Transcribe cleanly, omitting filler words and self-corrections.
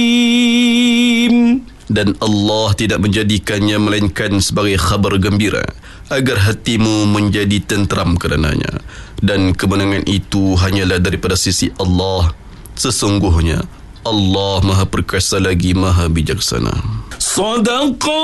Dan Allah tidak menjadikannya melainkan sebagai khabar gembira agar hatimu menjadi tenteram kerananya. Dan kemenangan itu hanyalah daripada sisi Allah. Sesungguhnya Allah Maha Perkasa lagi Maha Bijaksana. Sadaqah